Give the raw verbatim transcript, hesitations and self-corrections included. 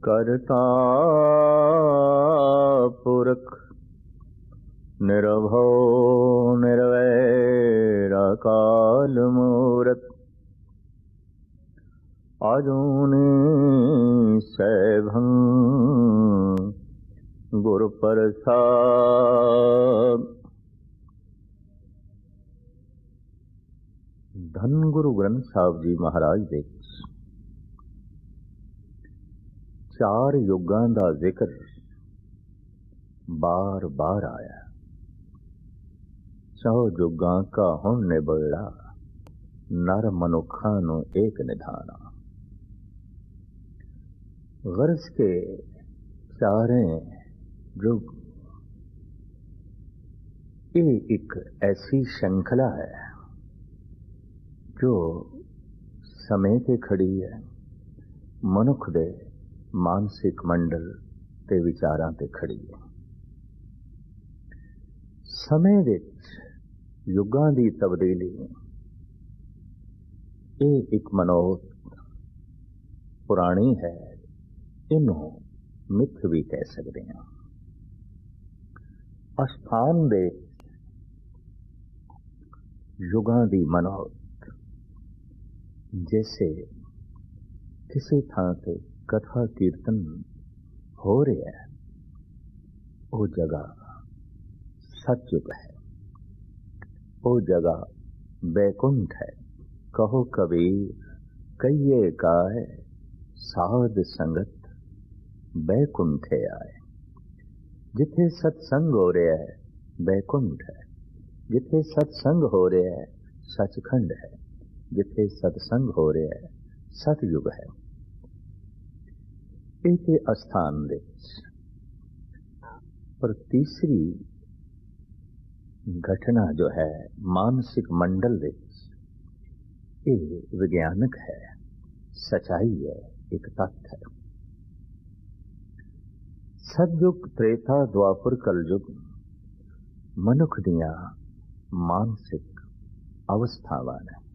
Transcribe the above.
करता पुरख निरभौ निर्वैर अकाल मूरत आजूनी सैभं गुरु प्रसाद। धन गुरु ग्रंथ साहब जी महाराज ਦੇ चार युगां ਦਾ ਜ਼ਿਕਰ बार बार आया। सौ युगां का हुण निबड़ा नर मनुखा ਨੂੰ एक निधाना। गर्ज के चारे युग ये एक ऐसी श्रृंखला है जो समय ते खड़ी है, मनुख दे मानसिक मंडल ते विचारां ते खड़ी है। समय विच युगां दी तब्दीली ये एक मनोरथ पुरानी है, इनू मिथ भी कह सकते हैं। अस्थान दे युगां दी मनोरथ जैसे किसी थां ते कथा कीर्तन हो रहा है, वो जगह सतयुग है, वो जगह बैकुंठ है। कहो कबीर कहिए काय साध संगत बैकुंठे आए। जिथे सत्संग हो रहा है बैकुंठ है, जिथे सत्संग हो रहा है सचखंड है, जिथे सत्संग हो रहा है सतयुग है। एक अस्थान दे पर तीसरी घटना जो है मानसिक मंडल दे ये विज्ञानक है, सच्चाई है, एक तथ्य है। सतयुग त्रेता द्वापर कलयुग मनुख दियां मानसिक अवस्थावां ने।